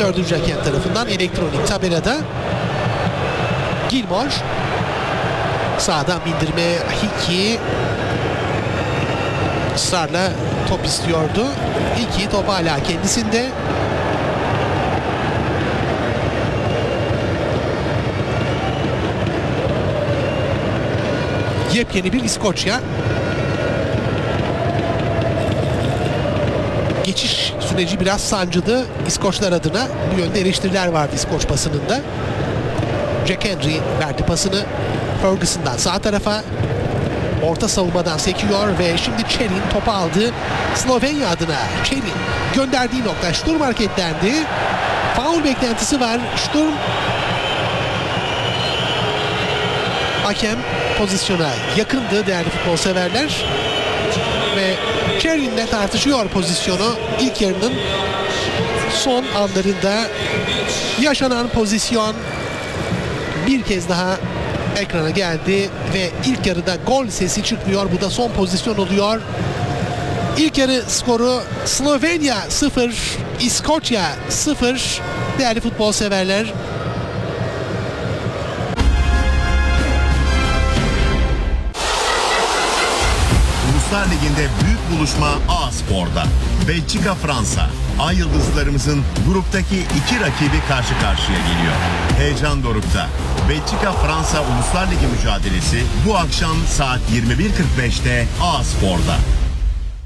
Dördüncü hakem tarafından elektronik tabelada. Gilmore sağdan bindirme, Hickey ısrarla top istiyordu. Hickey top hala kendisinde. Yepyeni bir İskoçya. Geçiş süreci biraz sancılı İskoçlar adına. Bu yönde eleştiriler vardı İskoç basınında. Jack Hendry verdi pasını Ferguson'dan sağ tarafa. Orta savunmadan sekiyor ve şimdi Çelin topu aldı. Slovenya adına Çelin gönderdiği nokta Sturm hareketlendi. Faul beklentisi var. Sturm hakem pozisyona yakındı değerli futbol severler. Ve Çelin'le tartışıyor pozisyonu. İlk yarının son anlarında yaşanan pozisyon bir kez daha ekrana geldi ve ilk yarıda gol sesi çıkmıyor. Bu da son pozisyon oluyor. İlk yarı skoru Slovenya 0, İskoçya 0. Değerli futbol severler. Uluslar Ligi'nde büyük buluşma A-Spor'da. Belçika, Fransa. Ay Yıldızlarımızın gruptaki iki rakibi karşı karşıya geliyor. Heyecan dorukta. Belçika-Fransa Uluslar Ligi mücadelesi bu akşam saat 21.45'te A-Spor'da.